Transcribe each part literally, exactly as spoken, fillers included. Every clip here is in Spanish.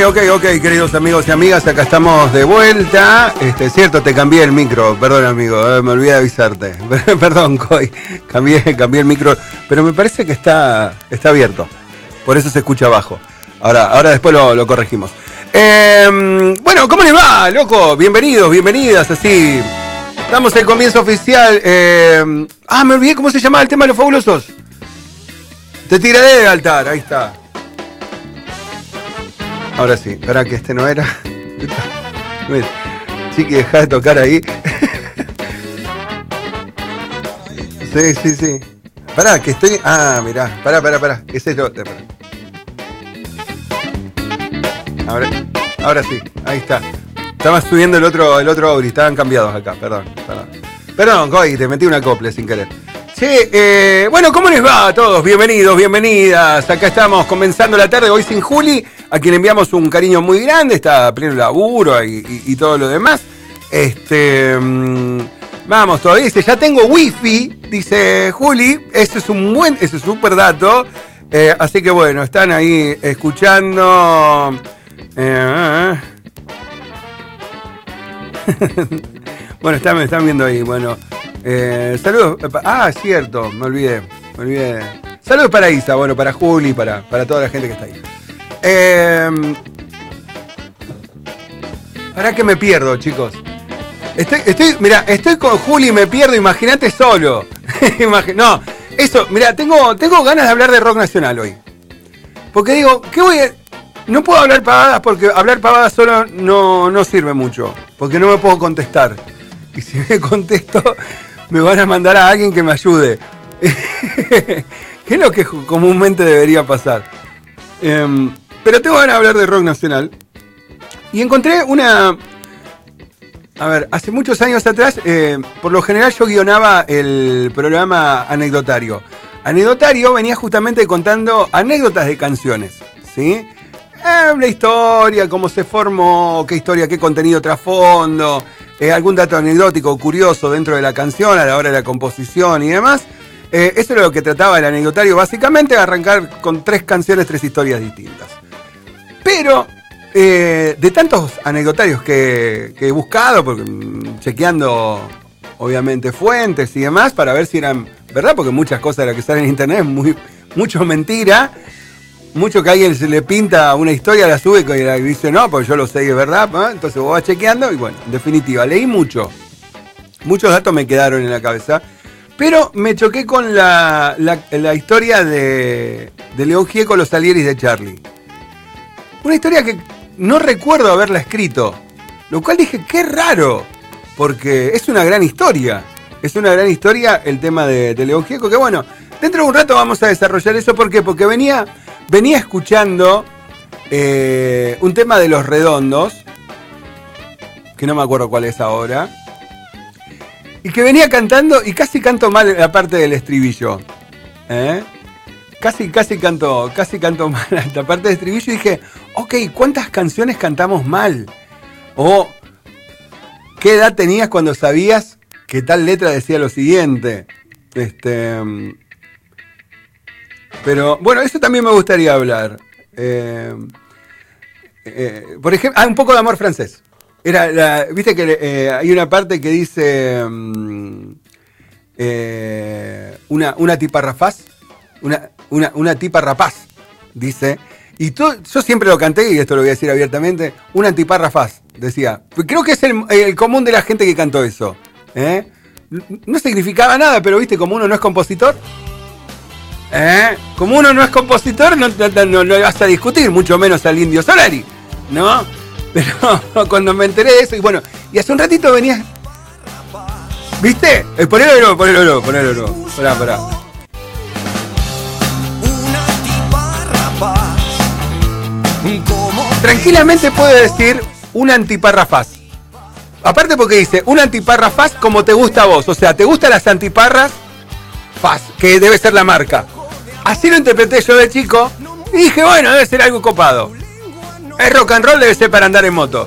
ok, ok, queridos amigos y amigas, acá estamos de vuelta. Este, cierto, te cambié el micro, perdón amigo, eh, me olvidé de avisarte. Perdón, Coy, cambié, cambié el micro, pero me parece que está, está abierto, por eso se escucha abajo. Ahora, ahora después lo, lo corregimos. Eh, bueno, ¿cómo les va, loco? Bienvenidos, bienvenidas, así. Damos el comienzo oficial. Eh, ah, me olvidé cómo se llamaba el tema de los fabulosos. Te tiraré del altar, ahí está. Ahora sí, espera que este no era. Chiqui, dejá de tocar ahí. Sí, sí, sí. Pará, que estoy. Ah, mirá, pará, pará, pará. Ese es lo otro. Ahora, ahora sí, ahí está. Estaba subiendo el otro, el otro Auri, estaban cambiados acá, perdón, perdón. Perdón, Coy, te metí una acople sin querer. Che, eh, bueno, ¿cómo les va a todos? Bienvenidos, bienvenidas. Acá estamos comenzando la tarde, hoy sin Juli, a quien enviamos un cariño muy grande, está a pleno laburo y, y, y todo lo demás. Este, mmm, vamos, todavía dice, ya tengo wifi, dice Juli, ese es un buen, ese es un súper dato. Eh, así que bueno, están ahí escuchando. Eh, bueno, están, me están viendo ahí, bueno. Eh, saludos. Ah, es cierto, me olvidé. Me olvidé. Saludos para Isa, bueno, para Juli, para, para toda la gente que está ahí. Eh, para que me pierdo, chicos. Estoy, estoy, mira, estoy con Juli y me pierdo, imagínate solo. No, eso, mira, tengo, tengo ganas de hablar de rock nacional hoy. Porque digo, ¿qué voy a...? No puedo hablar pavadas porque hablar pavadas solo no, no sirve mucho. Porque no me puedo contestar. Y si me contesto, me van a mandar a alguien que me ayude. Que es lo que comúnmente debería pasar. Eh, pero tengo ganas de hablar de rock nacional. Y encontré una... A ver, hace muchos años atrás, eh, por lo general yo guionaba el programa Anecdotario. Anecdotario venía justamente contando anécdotas de canciones, ¿sí? Eh, la historia, cómo se formó, qué historia, qué contenido trasfondo, eh, algún dato anecdótico curioso dentro de la canción a la hora de la composición y demás. Eh, eso es lo que trataba el anecdotario, básicamente, arrancar con tres canciones, tres historias distintas. Pero, eh, de tantos anecdotarios que, que he buscado, porque, mm, chequeando, obviamente, fuentes y demás, para ver si eran verdad, porque muchas cosas de las que salen en internet es muy, mucho mentira. Mucho que alguien se le pinta una historia, la sube y dice, no, pues yo lo sé y es verdad, ¿no? Entonces vos vas chequeando y bueno, en definitiva, leí mucho. Muchos datos me quedaron en la cabeza, pero me choqué con la, la, la historia de, de León Gieco, Los Salieris de Charlie. Una historia que no recuerdo haberla escrito, lo cual dije, qué raro, porque es una gran historia. Es una gran historia el tema de, de León Gieco, que bueno, dentro de un rato vamos a desarrollar eso. ¿Por qué? Porque venía... Venía escuchando eh, un tema de Los Redondos, que no me acuerdo cuál es ahora, y que venía cantando, y casi canto mal la parte del estribillo. ¿eh? Casi, casi canto, casi canto mal la parte del estribillo y dije, ok, ¿cuántas canciones cantamos mal? O, ¿qué edad tenías cuando sabías que tal letra decía lo siguiente? Este... Pero, bueno, eso también me gustaría hablar. Eh, eh, por ejemplo, ah, un poco de Amor Francés. Era la, viste que eh, hay una parte que dice um, eh, una, una tipa rapaz, una, una, una tipa rapaz, dice. Y todo, yo siempre lo canté, y esto lo voy a decir abiertamente, una antiparra faz, decía. Creo que es el, el común de la gente que cantó eso. ¿eh? No significaba nada, pero viste, como uno no es compositor... ¿Eh? Como uno no es compositor, no, no, no, no vas a discutir, mucho menos al Indio Solari, ¿no? Pero cuando me enteré de eso, y bueno, y hace un ratito venía. ¿Viste? Eh, ponelo de nuevo, ponelo de nuevo, ponelo de nuevo. Pará, pará. Tranquilamente puede decir una antiparra faz. Aparte porque dice, una antiparra faz como te gusta a vos. O sea, te gustan las antiparras faz, que debe ser la marca. Así lo interpreté yo de chico y dije, bueno, debe ser algo copado. Es rock and roll, debe ser para andar en moto.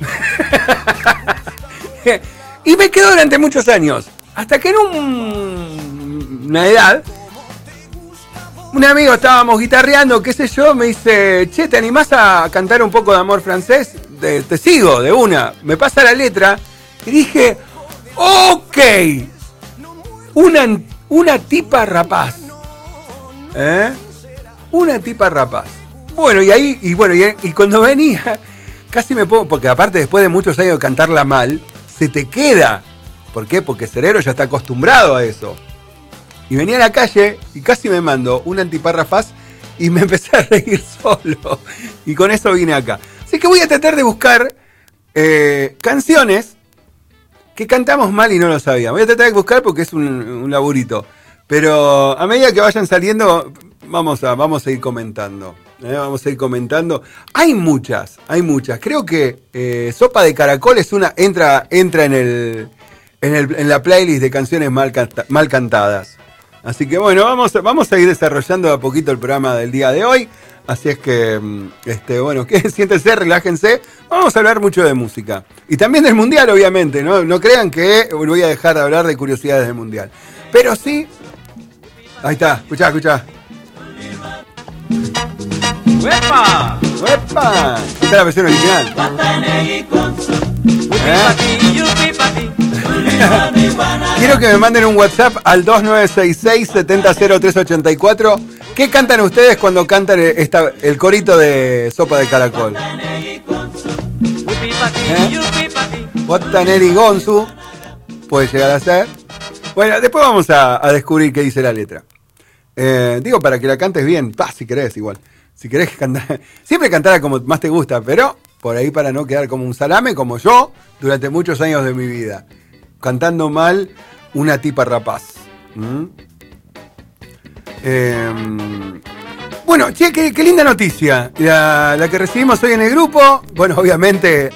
Y me quedó durante muchos años. Hasta que en un, una edad un amigo estábamos guitarreando, qué sé yo, me dice, che, ¿te animás a cantar un poco de Amor Francés? Te, te sigo, de una. Me pasa la letra y dije, ok, una, una tipa rapaz. ¿Eh? Una tipa rapaz. Bueno, y ahí, y bueno, y, y cuando venía, casi me pongo, porque aparte después de muchos años de cantarla mal, se te queda. ¿Por qué? Porque el cerebro ya está acostumbrado a eso. Y venía a la calle y casi me mando un antipárrafas y me empecé a reír solo. Y con eso vine acá. Así que voy a tratar de buscar eh, canciones que cantamos mal y no lo sabía. Voy a tratar de buscar porque es un, un laburito. Pero a medida que vayan saliendo, vamos a, vamos a ir comentando. ¿eh? Vamos a ir comentando. Hay muchas, hay muchas. Creo que eh, Sopa de Caracol es una, entra, entra en, el, en, el, en la playlist de canciones mal, canta, mal cantadas. Así que bueno, vamos, vamos a ir desarrollando de a poquito el programa del día de hoy. Así es que, este, bueno, que siéntense, relájense. Vamos a hablar mucho de música. Y también del Mundial, obviamente. No, no crean que voy a dejar de hablar de curiosidades del Mundial. Pero sí... Ahí está, escuchá, escuchá. ¡Uepa! ¡Uepa! Esta es la versión original. ¿Eh? Quiero que me manden un WhatsApp al dos nueve seis seis, siete cero cero tres ocho cuatro. ¿Qué cantan ustedes cuando cantan esta, el corito de Sopa de Caracol? ¿Eh? Botaneri Gonzu. Puede llegar a ser. Bueno, después vamos a, a descubrir qué dice la letra. Eh, digo, para que la cantes bien. Pa, si querés, igual. Si querés cantar. Siempre cantará como más te gusta, pero por ahí para no quedar como un salame, como yo, durante muchos años de mi vida. Cantando mal una tipa rapaz. ¿Mm? Eh, bueno, che, qué, qué linda noticia. La, la que recibimos hoy en el grupo. Bueno, obviamente,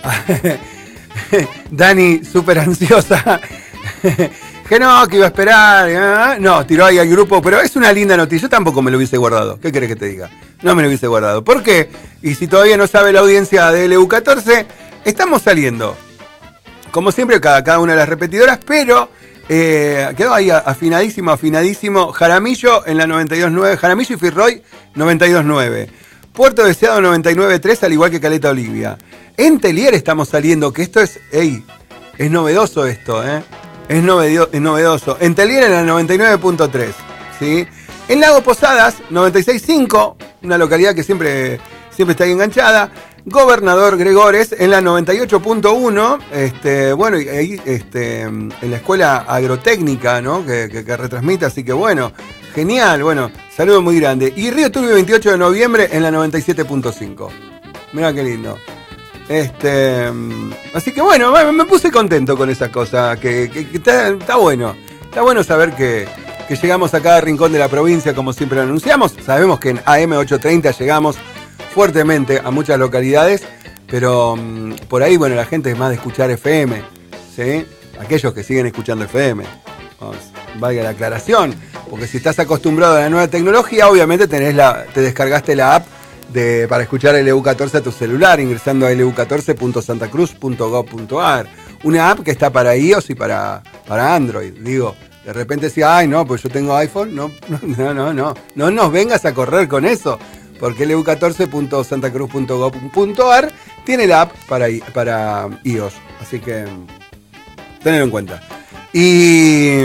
Dani, súper ansiosa. Que no, que iba a esperar. ¿eh? No, tiró ahí al grupo, pero es una linda noticia. Yo tampoco me lo hubiese guardado. ¿Qué querés que te diga? No me lo hubiese guardado. ¿Por qué? Y si todavía no sabe la audiencia de L U catorce, estamos saliendo. Como siempre, cada, cada una de las repetidoras, pero eh, quedó ahí afinadísimo, afinadísimo. Jaramillo en la noventa y dos punto nueve. Jaramillo y Firroy noventa y dos punto nueve. Puerto Deseado noventa y nueve punto tres, al igual que Caleta Olivia. En Telier estamos saliendo, que esto es, ey, es novedoso esto, ¿eh? Es, novedo, es novedoso. En Telier en la noventa y nueve punto tres, ¿sí? En Lago Posadas, noventa y seis punto cinco, una localidad que siempre, siempre está ahí enganchada. Gobernador Gregores en la noventa y ocho punto uno, este, bueno, ahí este, en la escuela agrotécnica, ¿no? Que, que, que retransmite, así que bueno, genial, bueno, saludo muy grande. Y Río Turbio veintiocho de noviembre en la noventa y siete punto cinco. Mirá qué lindo. Este, así que bueno, me puse contento con esa cosa, que, que, que está, está bueno, está bueno saber que, que llegamos a cada rincón de la provincia, como siempre lo anunciamos. Sabemos que en A M ochocientos treinta llegamos fuertemente a muchas localidades, pero um, por ahí, bueno, la gente es más de escuchar F M, ¿sí? Aquellos que siguen escuchando F M, vamos, valga la aclaración, porque si estás acostumbrado a la nueva tecnología, obviamente tenés la, te descargaste la app de, para escuchar L U catorce a tu celular, ingresando a l u catorce punto santa cruz punto gov punto a r, una app que está para iOS y para, para Android. Digo, de repente decía, ay no, pues yo tengo iPhone, no, no, no, no, no nos vengas a correr con eso. Porque L U catorce punto santa cruz punto gov punto a r tiene la app para, para iOS. Así que tenedlo en cuenta. Y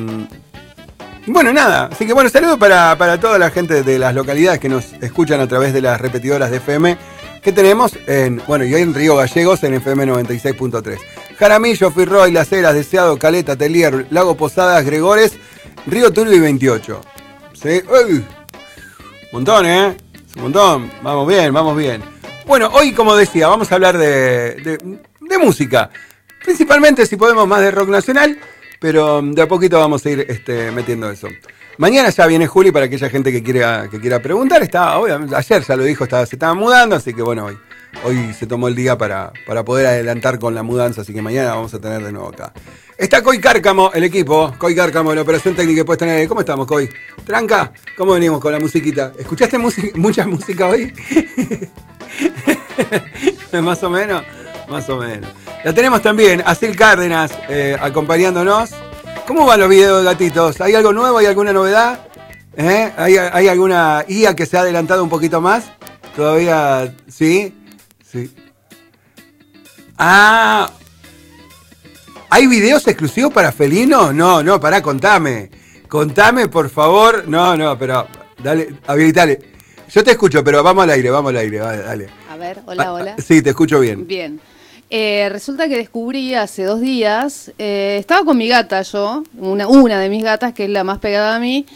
bueno, nada. Así que bueno, saludo para, para toda la gente de las localidades que nos escuchan a través de las repetidoras de F M que tenemos en, bueno, y hoy en Río Gallegos en F M noventa y seis punto tres. Jaramillo, Firroy, Las Heras, Deseado, Caleta, Telier, Lago Posadas, Gregores, Río Turbio y veintiocho. ¿Sí? ¡Uy! Montón, ¿eh? Un montón, vamos bien, vamos bien. Bueno, hoy, como decía, vamos a hablar de, de, de música. Principalmente, si podemos, más de rock nacional, pero de a poquito vamos a ir este, metiendo eso. Mañana ya viene Juli para aquella gente que quiera, que quiera preguntar. Está, obviamente, ayer ya lo dijo, estaba, se estaba mudando, así que bueno, hoy, hoy se tomó el día para, para poder adelantar con la mudanza, así que mañana vamos a tener de nuevo acá. Está Coy Cárcamo, el equipo, Coy Cárcamo, la operación técnica que puedes tener. ¿Cómo estamos, Coy? ¿Tranca? ¿Cómo venimos con la musiquita? ¿Escuchaste music- mucha música hoy? Más o menos, más o menos. La tenemos también, Asil Cárdenas, eh, acompañándonos. ¿Cómo van los videos de gatitos? ¿Hay algo nuevo? ¿Hay alguna novedad? ¿Eh? ¿Hay, ¿Hay alguna I A que se ha adelantado un poquito más? Todavía, ¿sí? Sí. Ah, ¿hay videos exclusivos para felinos? No, no, pará, contame. Contame, por favor. No, no, pero dale, habilitale. Yo te escucho, pero vamos al aire, vamos al aire, dale. A ver, hola, ah, hola. Sí, te escucho bien. Bien. Eh, resulta que descubrí hace dos días, eh, estaba con mi gata yo, una, una de mis gatas, que es la más pegada a mí,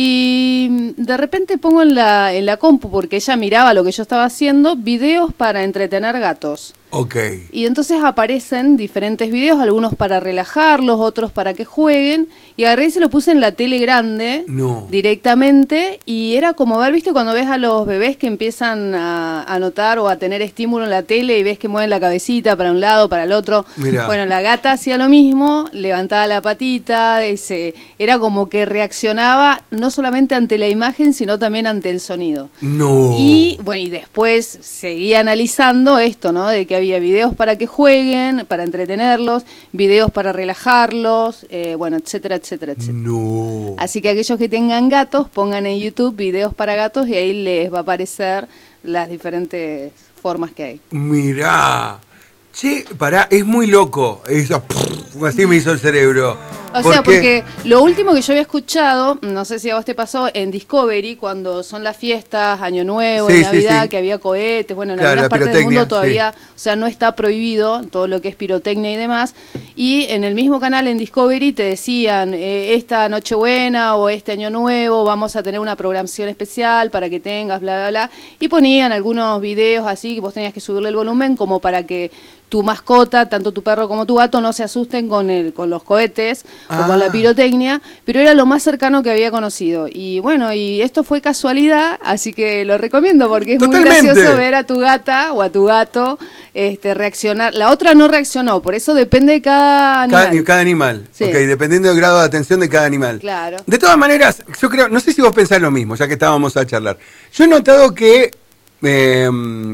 y de repente pongo en la, en la compu, porque ella miraba lo que yo estaba haciendo, videos para entretener gatos. Ok. Y entonces aparecen diferentes videos, algunos para relajarlos, otros para que jueguen, y agarré y se lo puse en la tele grande No. directamente, y era como ver, ¿viste? Cuando ves a los bebés que empiezan a, a notar o a tener estímulo en la tele y ves que mueven la cabecita para un lado, para el otro. Mirá. Bueno, la gata hacía lo mismo, levantaba la patita, ese, era como que reaccionaba no solamente ante la imagen, sino también ante el sonido. No. Y bueno, y después seguía analizando esto, ¿no? De que había videos para que jueguen, para entretenerlos, videos para relajarlos, eh, bueno, etcétera, etcétera, etcétera. No. Así que aquellos que tengan gatos, pongan en YouTube videos para gatos y ahí les va a aparecer las diferentes formas que hay. Mirá. Che, pará, es muy loco. Eso, pff, así me hizo el cerebro. O sea, porque lo último que yo había escuchado, no sé si a vos te pasó, en Discovery, cuando son las fiestas, Año Nuevo, sí, Navidad, sí, sí. que había cohetes, bueno, en claro, algunas partes del mundo todavía, sí. O sea, no está prohibido todo lo que es pirotecnia y demás, y en el mismo canal en Discovery te decían, eh, esta Nochebuena o este Año Nuevo vamos a tener una programación especial para que tengas, bla, bla, bla, y ponían algunos videos así, que vos tenías que subirle el volumen como para que tu mascota, tanto tu perro como tu gato, no se asusten con el con los cohetes ah. o con la pirotecnia, pero era lo más cercano que había conocido. Y bueno, y esto fue casualidad, así que lo recomiendo porque es Totalmente. Muy gracioso ver a tu gata o a tu gato este, reaccionar. La otra no reaccionó, por eso depende de cada animal. Cada, cada animal, sí. Ok, dependiendo del grado de atención de cada animal. Claro. De todas maneras, yo creo, no sé si vos pensás lo mismo, ya que estábamos a charlar. Yo he notado que... Eh,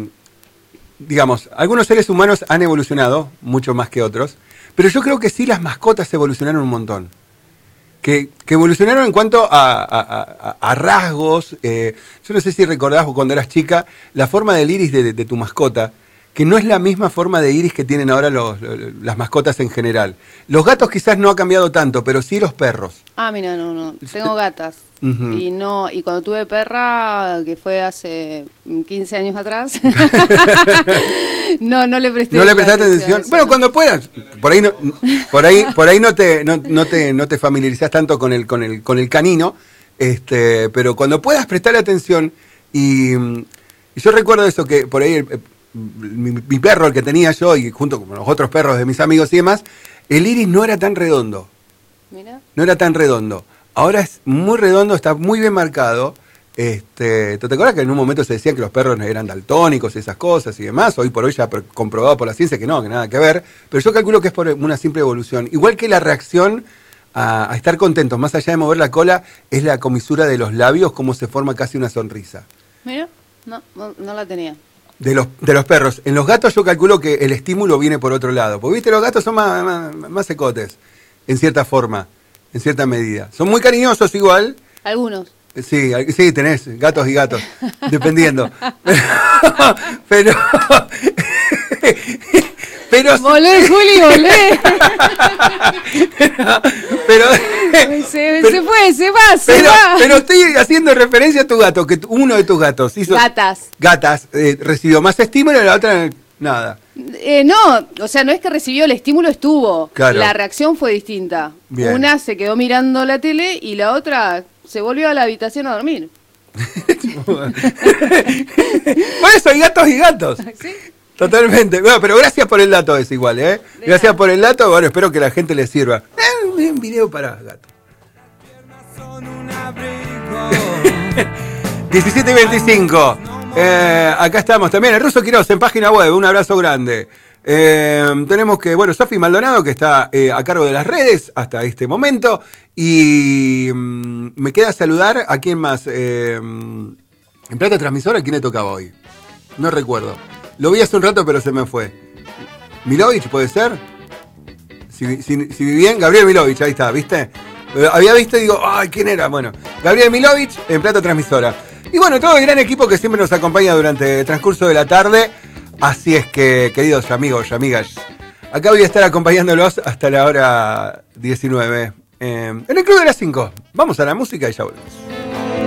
digamos, algunos seres humanos han evolucionado mucho más que otros, pero yo creo que sí las mascotas evolucionaron un montón. Que, que evolucionaron en cuanto a, a, a, a rasgos. Eh, yo no sé si recordás cuando eras chica la forma del iris de, de, de tu mascota, que no es la misma forma de iris que tienen ahora los, los, las mascotas en general. Los gatos quizás no ha cambiado tanto, pero sí los perros. Ah, mira, no, no, tengo gatas. Uh-huh. Y no y cuando tuve perra, que fue hace quince años atrás, no, no le presté no le prestaste atención. atención. Bueno, cuando puedas, por ahí no, por ahí, por ahí no te, no, no te, no te familiarizás tanto con el, con el, con el canino, este, pero cuando puedas prestar atención y, y yo recuerdo eso que por ahí el, Mi, mi perro, el que tenía yo, y junto con los otros perros de mis amigos y demás, el iris no era tan redondo. Mira. No era tan redondo. Ahora es muy redondo, está muy bien marcado. Este, ¿te acuerdas que en un momento se decía que los perros eran daltónicos y esas cosas y demás? Hoy por hoy ya comprobado por la ciencia que no, que nada que ver. Pero yo calculo que es por una simple evolución. Igual que la reacción a, a estar contentos, más allá de mover la cola, es la comisura de los labios, cómo se forma casi una sonrisa. Mira, no, no, no la tenía. De los, de los perros. En los gatos yo calculo que el estímulo viene por otro lado. Porque, viste, los gatos son más, más, más secotes, en cierta forma, en cierta medida. Son muy cariñosos igual. Algunos. Sí, sí, tenés gatos y gatos, dependiendo. Pero... pero volé, Juli, volé. pero, se, pero, se fue, se va, se pero, va. Pero estoy haciendo referencia a tu gato, que uno de tus gatos hizo... Gatas. Gatas, eh, recibió más estímulo y la otra nada. Eh, no, o sea, no es que recibió, el estímulo estuvo. Claro. La reacción fue distinta. Bien. Una se quedó mirando la tele y la otra se volvió a la habitación a dormir. Por eso hay gatos y gatos. ¿Sí? Totalmente. Bueno, pero gracias por el dato, es igual, ¿eh? Gracias por el dato. Bueno, espero que la gente le sirva. Eh, un video para gatos. diecisiete y veinticinco. Eh, acá estamos también. El Ruso Quiroz en página web. Un abrazo grande. Eh, tenemos que, bueno, Sofi Maldonado, que está eh, a cargo de las redes hasta este momento. Y um, me queda saludar a quién más. Eh, en Plata Transmisora, ¿a quién le tocaba hoy? No recuerdo. Lo vi hace un rato, pero se me fue. ¿Milovich puede ser? Si, si, si vi bien, Gabriel Milovich, ahí está, ¿viste? Había visto y digo, ay, ¿quién era? Bueno, Gabriel Milovich en Plata Transmisora. Y bueno, todo el gran equipo que siempre nos acompaña durante el transcurso de la tarde. Así es que, queridos amigos y amigas, acá voy a estar acompañándolos hasta la hora diecinueve. Eh, en el Club de las cinco. Vamos a la música y ya volvemos.